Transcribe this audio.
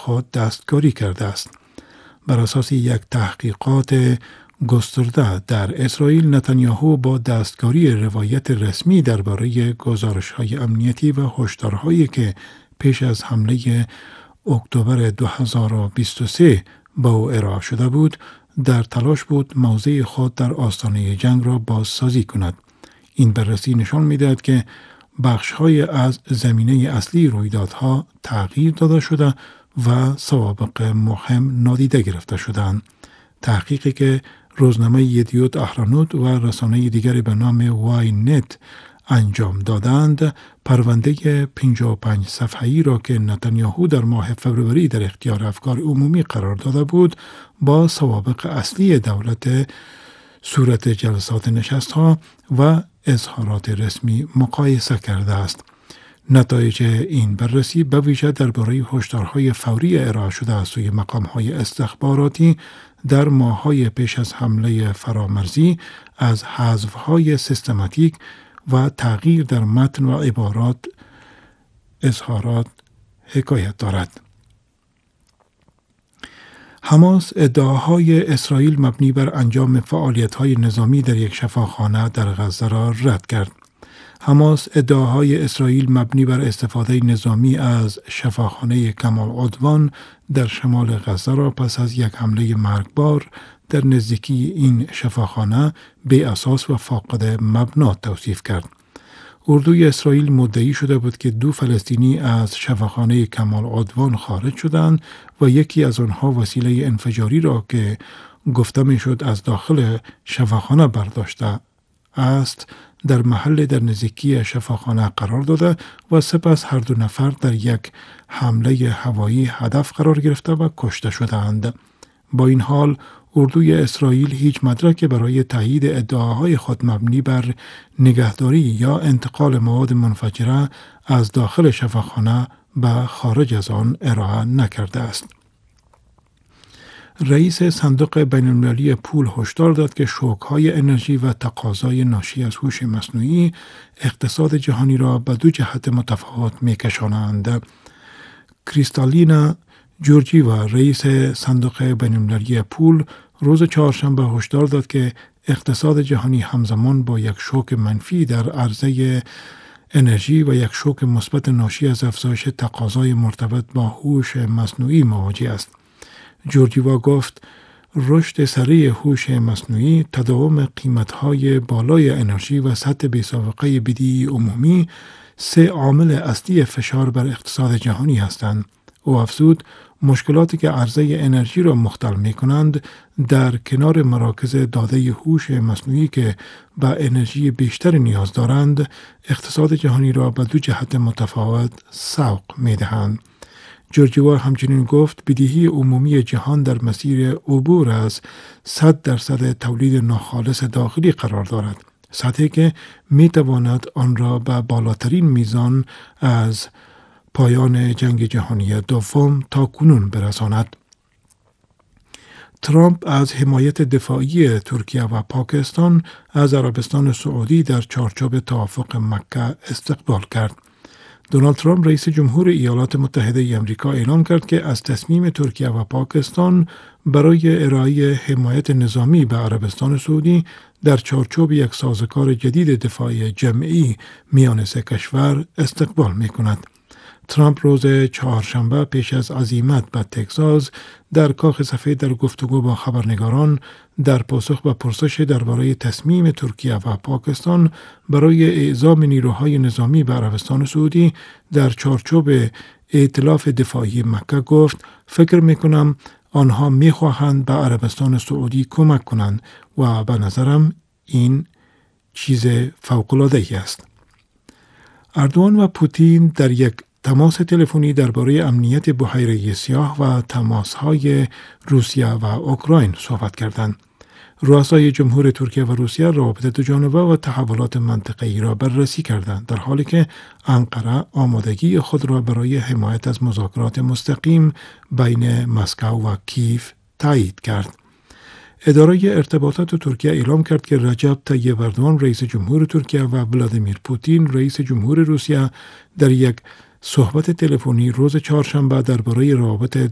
خود دستکاری کرده است. بر اساس یک تحقیقات گسترده در اسرائیل، نتانیاهو با دستکاری روایت رسمی درباره گزارش‌های امنیتی و هشدارهایی که پیش از حمله اکتبر 2023 با او ارائه شده بود، در تلاش بود موضع خود در آستانه جنگ را بازسازی کند. این بررسی نشان می‌دهد که بخش‌های از زمینه اصلی رویدادها تغییر داده شده و سوابق مهم نادیده گرفته شدند. تحقیقی که روزنامه یدیوت احرانوت و رسانه دیگری به نام وای نت انجام دادند، پرونده 55 صفحه‌ای را که نتانیاهو در ماه فوریه در اختیار افکار عمومی قرار داده بود، با سوابق اصلی دولت، صورت جلسات نشست‌ها و اظهارات رسمی مقایسه کرده است. نتایج این بررسی به ویژه درباره هشدارهای فوری ارائه شده از سوی مقام‌های استخباراتی در ماه‌های پیش از حمله فرامرزی از حذف‌های سیستماتیک و تغییر در متن و عبارات اظهارات حکایت دارد. حماس ادعاهای اسرائیل مبنی بر انجام فعالیت‌های نظامی در یک شفاخانه در غزه را رد کرد. حماس ادعاهای اسرائیل مبنی بر استفاده نظامی از شفاخانه کمال عدوان در شمال غزه را پس از یک حمله مرگبار در نزدیکی این شفاخانه بی اساس و فاقد مبنا توصیف کرد. اردوی اسرائیل مدعی شده بود که 2 فلسطینی از شفاخانه کمال عدوان خارج شدند و یکی از آنها وسیله انفجاری را که گفته میشد از داخل شفاخانه برداشته است در محل در نزدیکی شفاخانه قرار داده و سپس هر 2 نفر در یک حمله هوایی هدف قرار گرفته و کشته شدند. با این حال اردوی اسرائیل هیچ مدرکی برای تایید ادعاهای خود مبنی بر نگهداری یا انتقال مواد منفجره از داخل شفاخانه به خارج از آن ارائه نکرده است. رئیس صندوق بین‌المللی پول هشدار داد که شوک‌های انرژی و تقاضای ناشی از هوش مصنوعی اقتصاد جهانی را به 2 جهت متفاوت می‌کشانند. کریستالینا جورجیوا، رئیس صندوق بین‌المللی پول، روز چهارشنبه هشدار داد که اقتصاد جهانی همزمان با یک شوک منفی در عرضه انرژی و یک شوک مثبت ناشی از افزایش تقاضای مرتبط با هوش مصنوعی مواجه است. جورجیوا گفت رشد سریع هوش مصنوعی، تداوم قیمت‌های بالای انرژی و سطح بی‌سابقه بدهی عمومی 3 عامل اصلی فشار بر اقتصاد جهانی هستند. او افزود مشکلاتی که عرضه انرژی را مختل می کنند در کنار مراکز داده هوش مصنوعی که به انرژی بیشتر نیاز دارند، اقتصاد جهانی را به 2 جهت متفاوت سوق می دهند. جورجیوا همچنین گفت بدهی عمومی جهان در مسیر عبور از 100% تولید ناخالص داخلی قرار دارد، سطحی که می تواند آن را به بالاترین میزان از پایان جنگ جهانی دوم تا کنون برساند. ترامپ از حمایت دفاعی ترکیه و پاکستان از عربستان سعودی در چارچوب توافق مکه استقبال کرد. دونالد ترامپ رئیس جمهور ایالات متحده آمریکا اعلام کرد که از تصمیم ترکیه و پاکستان برای ارائه حمایت نظامی به عربستان سعودی در چارچوب یک سازوکار جدید دفاعی جمعی میان 3 کشور استقبال می کند. ترامپ روز چهارشنبه پیش از عزیمت به تگزاس در کاخ سفید در گفتگو با خبرنگاران در پاسخ به پرسش درباره تصمیم ترکیه و پاکستان برای اعزام نیروهای نظامی به عربستان سعودی در چارچوب ائتلاف دفاعی مکه گفت فکر می‌کنم آنها می‌خواهند به عربستان سعودی کمک کنند و به نظرم این چیز فوق‌العاده‌ای است. اردوغان و پوتین در یک تماس تلفنی درباره امنیت بحیره سیاه و تماس‌های روسیه و اوکراین صحبت کردند. رؤسای جمهور ترکیه و روسیه روابط دوجانبه و تحولات منطقه‌ای را بررسی کردند، در حالی که انقره آمادگی خود را برای حمایت از مذاکرات مستقیم بین مسکو و کیف تایید کرد. اداره ارتباطات ترکیه اعلام کرد که رجب طیب اردوغان رئیس جمهور ترکیه و ولادیمیر پوتین رئیس جمهور روسیه در یک صحبت تلفنی روز چهارشنبه درباره روابط